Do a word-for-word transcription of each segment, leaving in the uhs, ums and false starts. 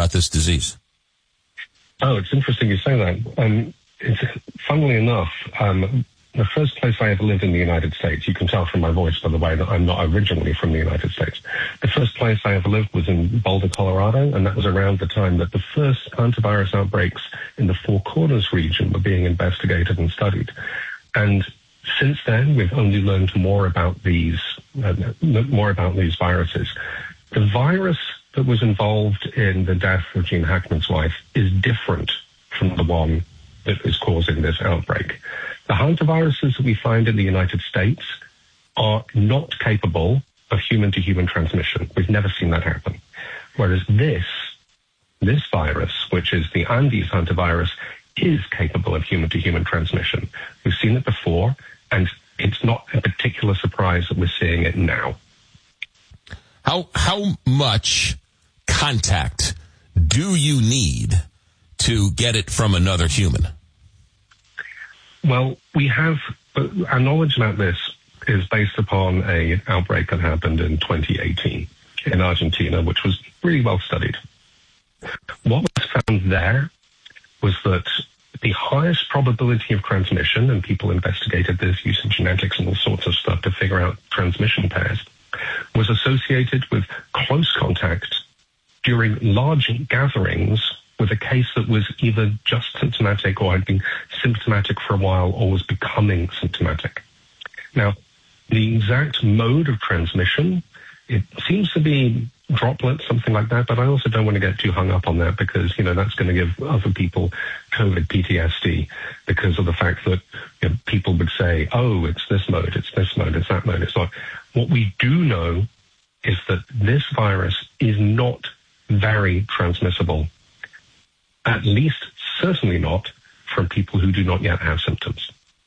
about this disease? Oh, it's interesting you say that. Um, it's, funnily enough, um, the first place I ever lived in the United States, you can tell from my voice, by the way, that I'm not originally from the United States. The first place I ever lived was in Boulder, Colorado, and that was around the time that the first hantavirus outbreaks in the Four Corners region were being investigated and studied. And since then, we've only learned more about these, uh, more about these viruses. The virus that was involved in the death of Gene Hackman's wife is different from the one that is causing this outbreak. The hantaviruses that we find in the United States are not capable of human-to-human transmission. We've never seen that happen. Whereas this, this virus, which is the Andes hantavirus, is capable of human-to-human transmission. We've seen it before, and it's not a particular surprise that we're seeing it now. How how much contact do you need to get it from another human? Well, we have, our knowledge about this is based upon a outbreak that happened in twenty eighteen in Argentina, which was really well studied. What was found there was that the highest probability of transmission, and people investigated this using genetics and all sorts of stuff to figure out transmission pairs, was associated with close contact during large gatherings with a case that was either just symptomatic or had been symptomatic for a while or was becoming symptomatic. Now, the exact mode of transmission, it seems to be droplets, something like that, but I also don't want to get too hung up on that because, you know, that's going to give other people COVID P T S D because of the fact that, you know, people would say, oh, it's this mode, it's this mode, it's that mode, it's not. What we do know is that this virus is not very transmissible, at least certainly not from people who do not yet have symptoms.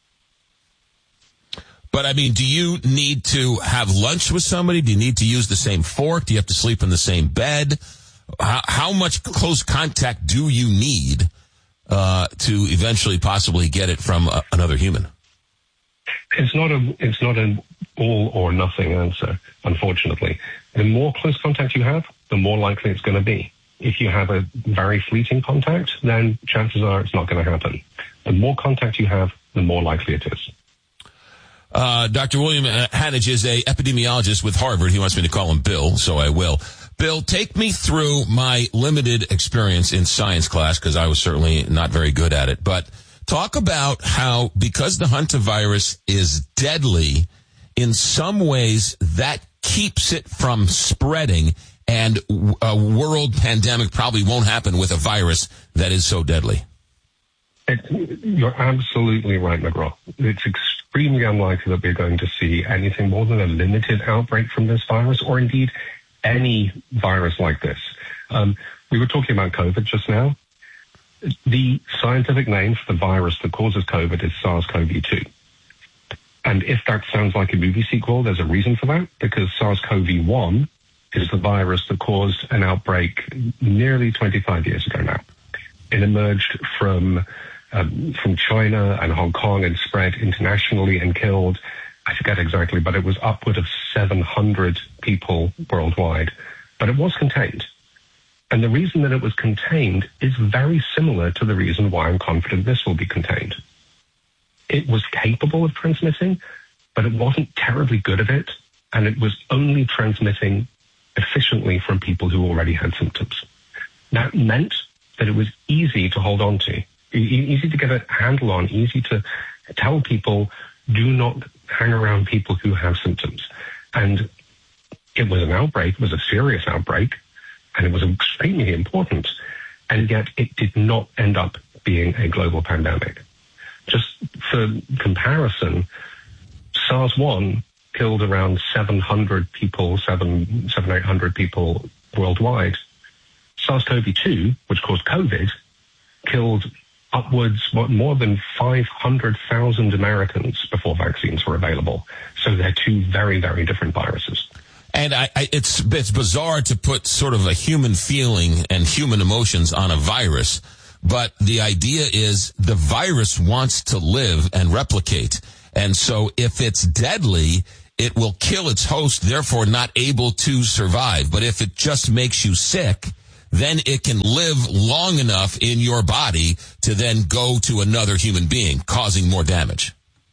But, I mean, do you need to have lunch with somebody? Do you need to use the same fork? Do you have to sleep in the same bed? How, how much close contact do you need uh, to eventually possibly get it from uh, another human? It's not a it's not an all or nothing answer, unfortunately. The more close contact you have, the more likely it's going to be. If you have a very fleeting contact, then chances are it's not going to happen. The more contact you have, the more likely it is. Uh, Doctor William Hanage is a epidemiologist with Harvard. He wants me to call him Bill, so I will. Bill, take me through my limited experience in science class, because I was certainly not very good at it. But talk about how, because the hantavirus is deadly, in some ways that keeps it from spreading, and a world pandemic probably won't happen with a virus that is so deadly. It, you're absolutely right, McGraw. It's extremely unlikely that we're going to see anything more than a limited outbreak from this virus, or indeed any virus like this. Um, we were talking about COVID just now. The scientific name for the virus that causes COVID is SARS-C o V two. And if that sounds like a movie sequel, there's a reason for that, because SARS-C o V one is the virus that caused an outbreak nearly twenty-five years ago now. It emerged from um, from China and Hong Kong and spread internationally and killed, I forget exactly, but it was upward of seven hundred people worldwide. But it was contained. And the reason that it was contained is very similar to the reason why I'm confident this will be contained. It was capable of transmitting, but it wasn't terribly good at it, and it was only transmitting efficiently from people who already had symptoms. That meant that it was easy to hold on to, easy to get a handle on, easy to tell people, do not hang around people who have symptoms. And it was an outbreak, it was a serious outbreak, and it was extremely important, and yet it did not end up being a global pandemic. Just for comparison, SARS one killed around seven hundred people, seven, seven, eight hundred people worldwide. SARS-C o V two, which caused COVID, killed upwards what, more than five hundred thousand Americans before vaccines were available. So they're two very, very different viruses. And I, I, it's it's bizarre to put sort of a human feeling and human emotions on a virus, but the idea is the virus wants to live and replicate. And so if it's deadly, it will kill its host, therefore not able to survive. But if it just makes you sick, then it can live long enough in your body to then go to another human being, causing more damage.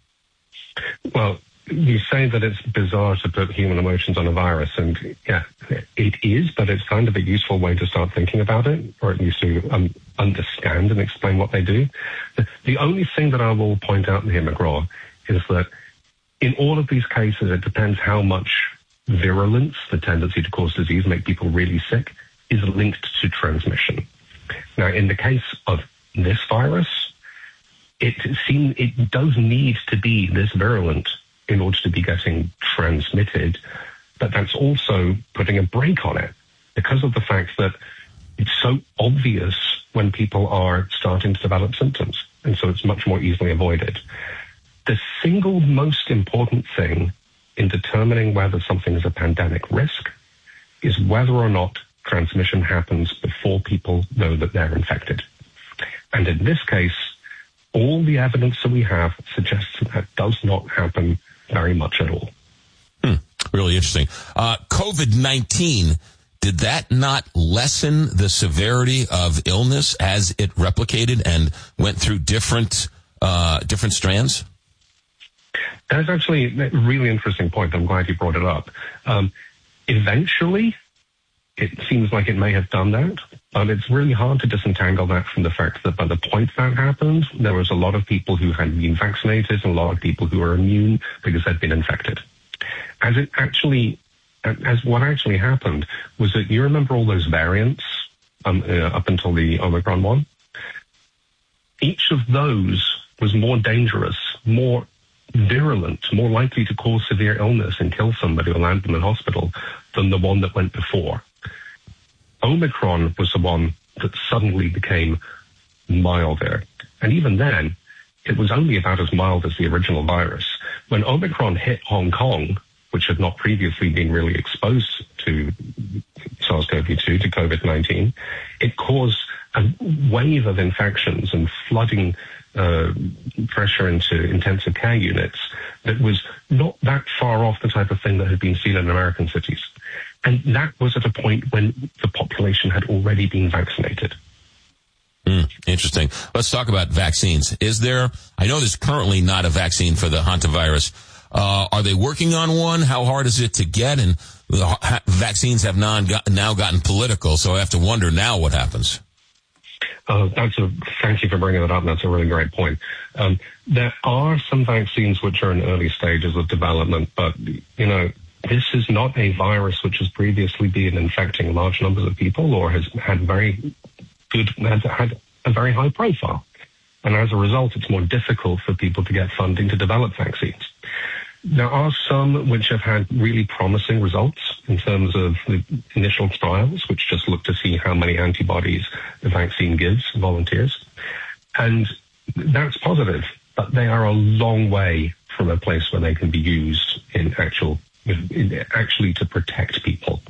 Well, you say that it's bizarre to put human emotions on a virus, and yeah, it is, but it's kind of a useful way to start thinking about it, or at least to um, understand and explain what they do. The, the only thing that I will point out here, McGraw, is that in all of these cases, it depends how much virulence, the tendency to cause disease, make people really sick, is linked to transmission. Now, in the case of this virus, it seems it does need to be this virulent in order to be getting transmitted, but that's also putting a brake on it because of the fact that it's so obvious when people are starting to develop symptoms, and so it's much more easily avoided. The single most important thing in determining whether something is a pandemic risk is whether or not transmission happens before people know that they're infected. And in this case, all the evidence that we have suggests that, that does not happen very much at all. Hmm. Really interesting. Uh, COVID nineteen, did that not lessen the severity of illness as it replicated and went through different uh, different strands? That's actually a really interesting point. I'm glad you brought it up. Um, eventually, it seems like it may have done that, but it's really hard to disentangle that from the fact that by the point that happened, there was a lot of people who had been vaccinated and a lot of people who were immune because they'd been infected. As it actually, as what actually happened was that you remember all those variants um, uh, up until the Omicron one? Each of those was more dangerous, more virulent, more likely to cause severe illness and kill somebody or land them in hospital than the one that went before. Omicron was the one that suddenly became milder. And even then, it was only about as mild as the original virus. When Omicron hit Hong Kong, which had not previously been really exposed to SARS CoV two, to COVID nineteen, it caused a wave of infections and flooding uh, pressure into intensive care units that was not that far off the type of thing that had been seen in American cities. And that was at a point when the population had already been vaccinated. Mm, interesting. Let's talk about vaccines. Is there, I know there's currently not a vaccine for the hantavirus. Uh, are they working on one? How hard is it to get? And the ha- vaccines have non- got, now gotten political, so I have to wonder now what happens. Uh, that's a, thank you for bringing that up. That's a really great point. Um, there are some vaccines which are in early stages of development, but, you know, this is not a virus which has previously been infecting large numbers of people or has had very good, has had a very high profile. And as a result, it's more difficult for people to get funding to develop vaccines. There are some which have had really promising results in terms of the initial trials, which just look to see how many antibodies the vaccine gives volunteers. And that's positive, but they are a long way from a place where they can be used in actual, in actually to protect people.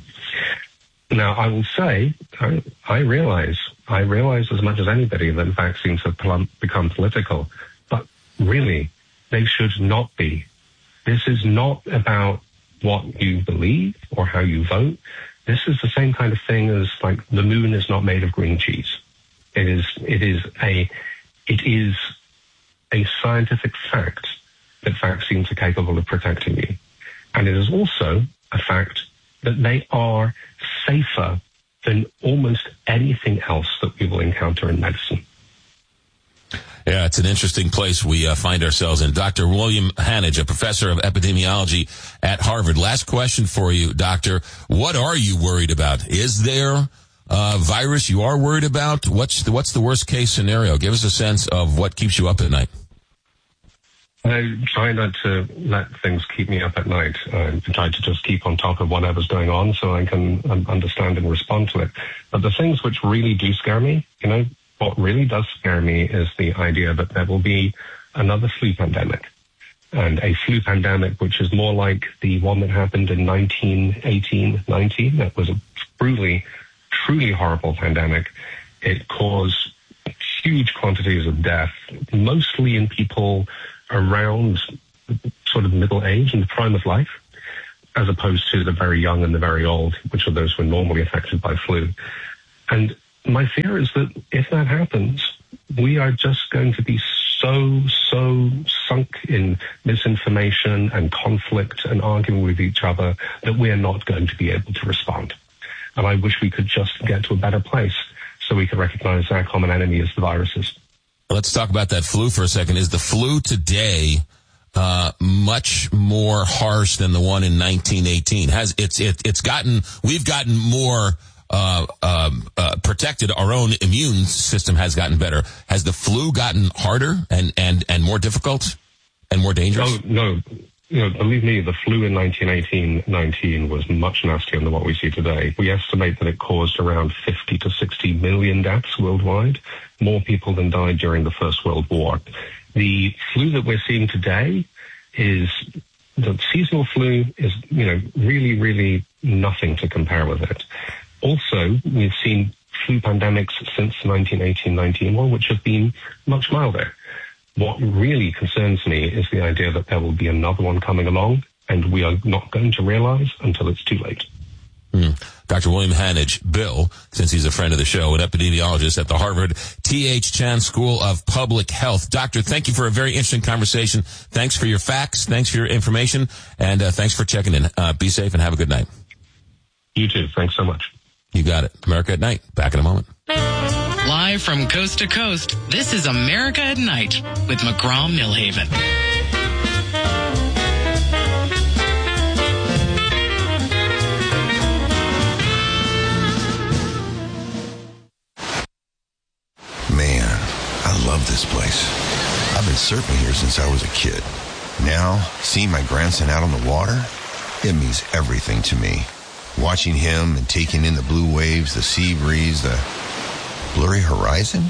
Now, I will say, I, I realize, I realize as much as anybody that vaccines have plum, become political, but really, they should not be. This is not about what you believe or how you vote. This is the same kind of thing as like the moon is not made of green cheese. It is, it is a, it is a scientific fact that vaccines are capable of protecting you. And it is also a fact that they are safer than almost anything else that we will encounter in medicine. Yeah, it's an interesting place we uh, find ourselves in. Doctor William Hanage, a professor of epidemiology at Harvard. Last question for you, doctor. What are you worried about? Is there a virus you are worried about? What's the, what's the worst case scenario? Give us a sense of what keeps you up at night. I try not to let things keep me up at night. I try to just keep on top of whatever's going on so I can um, understand and respond to it. But the things which really do scare me, you know, what really does scare me is the idea that there will be another flu pandemic, and a flu pandemic which is more like the one that happened in nineteen eighteen nineteen. That was a truly, truly horrible pandemic. It caused huge quantities of death, mostly in people around sort of middle age and the prime of life, as opposed to the very young and the very old, which are those who are normally affected by flu. And my fear is that if that happens, we are just going to be so, so sunk in misinformation and conflict and arguing with each other that we are not going to be able to respond. And I wish we could just get to a better place so we can recognize our common enemy as the viruses. Let's talk about that flu for a second. Is the flu today uh much more harsh than the one in nineteen eighteen? Has it's it, it's gotten we've gotten more uh um uh protected. Our own immune system has gotten better. Has the flu gotten harder and and and more difficult and more dangerous? Oh, no. You know, believe me, the flu in nineteen eighteen nineteen was much nastier than what we see today. We estimate that it caused around fifty to sixty million deaths worldwide, more people than died during the First World War. The flu that we're seeing today is, the seasonal flu is, you know, really, really nothing to compare with it. Also, we've seen flu pandemics since nineteen eighteen nineteen, which have been much milder. What really concerns me is the idea that there will be another one coming along, and we are not going to realize until it's too late. Hmm. Doctor William Hanage, Bill, since he's a friend of the show, an epidemiologist at the Harvard T H Chan School of Public Health. Doctor, thank you for a very interesting conversation. Thanks for your facts. Thanks for your information. And uh, thanks for checking in. Uh, be safe and have a good night. You too. Thanks so much. You got it. America at Night. Back in a moment. Live from coast to coast, this is America at Night with McGraw-Milhaven. Man, I love this place. I've been surfing here since I was a kid. Now, seeing my grandson out on the water, it means everything to me. Watching him and taking in the blue waves, the sea breeze, the blurry horizon.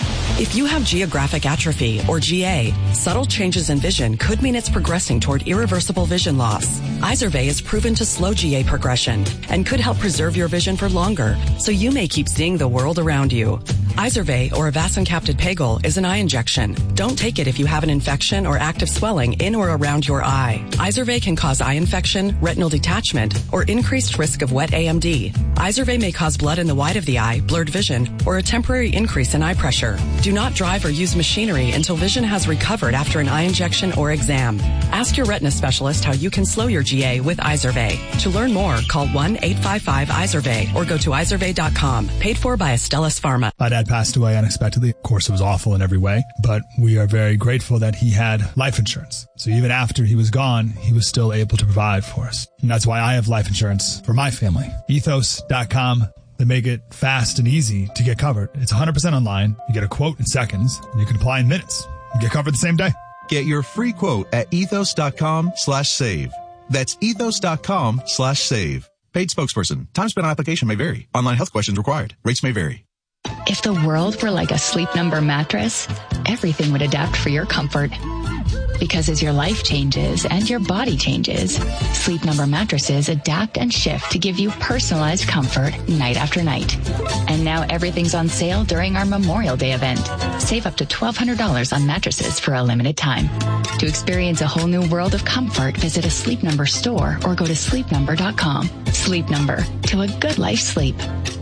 If you have geographic atrophy, or G A, subtle changes in vision could mean it's progressing toward irreversible vision loss. Izervay is proven to slow G A progression and could help preserve your vision for longer, so you may keep seeing the world around you. Izervay, or avacincaptad pegol, is an eye injection. Don't take it if you have an infection or active swelling in or around your eye. Izervay can cause eye infection, retinal detachment, or increased risk of wet A M D. Izervay may cause blood in the white of the eye, blurred vision, or a temporary increase in eye pressure. Do not drive or use machinery until vision has recovered after an eye injection or exam. Ask your retina specialist how you can slow your G A with Izervay. To learn more, call one eight five five Izervay or go to izervay dot com. Paid for by Astellas Pharma. My dad passed away unexpectedly. Of course, it was awful in every way, but we are very grateful that he had life insurance. So even after he was gone, he was still able to provide for us. And that's why I have life insurance for my family. ethos dot com. They make it fast and easy to get covered. It's one hundred percent online. You get a quote in seconds, and you can apply in minutes. You get covered the same day. Get your free quote at ethos dot com slash save. That's ethos dot com slash save. Paid spokesperson. Time spent on application may vary. Online health questions required. Rates may vary. If the world were like a Sleep Number mattress, everything would adapt for your comfort. Because as your life changes and your body changes, Sleep Number mattresses adapt and shift to give you personalized comfort night after night. And now everything's on sale during our Memorial Day event. Save up to twelve hundred dollars on mattresses for a limited time. To experience a whole new world of comfort, visit a Sleep Number store or go to sleep number dot com. Sleep Number, to a good life sleep.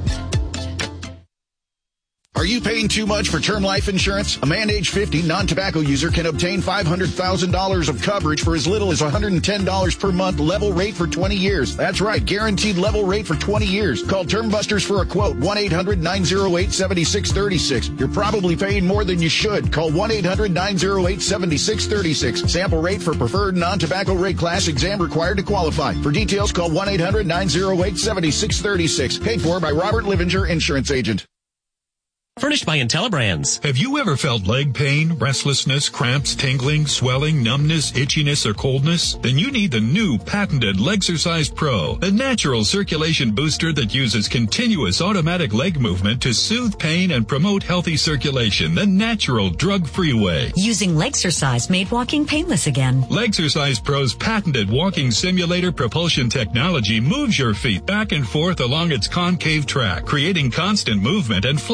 Are you paying too much for term life insurance? A man age fifty non-tobacco user can obtain five hundred thousand dollars of coverage for as little as one hundred ten dollars per month, level rate for twenty years. That's right, guaranteed level rate for twenty years. Call Term Busters for a quote, one eight hundred nine oh eight seven six three six. You're probably paying more than you should. Call one eight hundred nine oh eight seven six three six. Sample rate for preferred non-tobacco rate class, exam required to qualify. For details, call one eight hundred nine oh eight seven six three six. Paid for by Robert Livinger, Insurance Agent. Furnished by IntelliBrands. Have you ever felt leg pain, restlessness, cramps, tingling, swelling, numbness, itchiness, or coldness? Then you need the new patented Legsercise Pro, a natural circulation booster that uses continuous automatic leg movement to soothe pain and promote healthy circulation the natural drug-free way. Using Legsercise made walking painless again. Legsercise Pro's patented walking simulator propulsion technology moves your feet back and forth along its concave track, creating constant movement and flex at both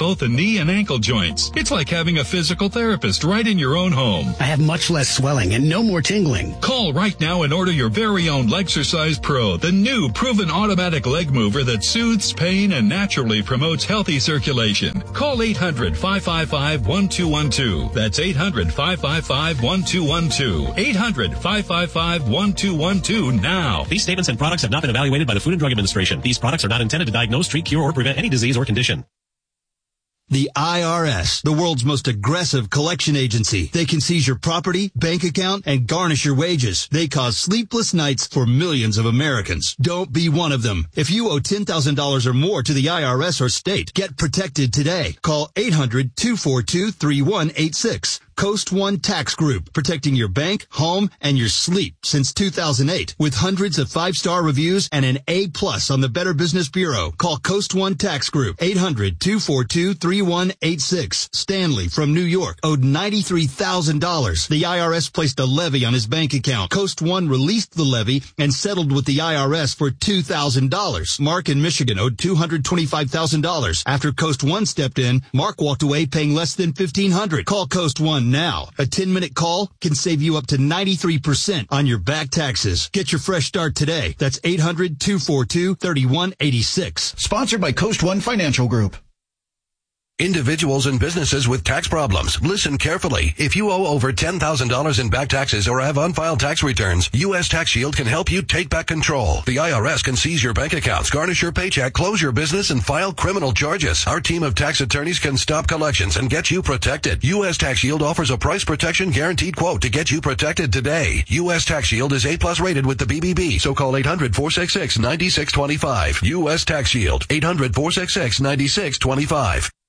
both the knee and ankle joints. It's like having a physical therapist right in your own home. I have much less swelling and no more tingling. Call right now and order your very own Legsercise Pro, the new proven automatic leg mover that soothes pain and naturally promotes healthy circulation. Call eight hundred, five five five, one two one two. That's eight hundred, five five five, one two one two. eight hundred, five five five, one two one two now. These statements and products have not been evaluated by the Food and Drug Administration. These products are not intended to diagnose, treat, cure, or prevent any disease or condition. The I R S, the world's most aggressive collection agency. They can seize your property, bank account, and garnish your wages. They cause sleepless nights for millions of Americans. Don't be one of them. If you owe ten thousand dollars or more to the I R S or state, get protected today. Call eight hundred, two four two, three one eight six. Coast One Tax Group, protecting your bank, home, and your sleep since two thousand eight. With hundreds of five-star reviews and an A plus on the Better Business Bureau. Call Coast One Tax Group, eight hundred, two four two, three one eight six. Stanley from New York owed ninety-three thousand dollars. The I R S placed a levy on his bank account. Coast One released the levy and settled with the I R S for two thousand dollars. Mark in Michigan owed two hundred twenty-five thousand dollars. After Coast One stepped in, Mark walked away paying less than fifteen hundred dollars. Call Coast One now. A ten-minute call can save you up to ninety-three percent on your back taxes. Get your fresh start today. That's eight hundred, two four two, three one eight six. Sponsored by Coast One Financial Group. Individuals and businesses with tax problems, listen carefully. If you owe over ten thousand dollars in back taxes or have unfiled tax returns, U S Tax Shield can help you take back control. The I R S can seize your bank accounts, garnish your paycheck, close your business, and file criminal charges. Our team of tax attorneys can stop collections and get you protected. U S Tax Shield offers a price protection guaranteed quote to get you protected today. U S Tax Shield is A plus rated with the B B B, so call eight hundred, four six six, nine six two five. U S Tax Shield, eight hundred, four six six, nine six two five.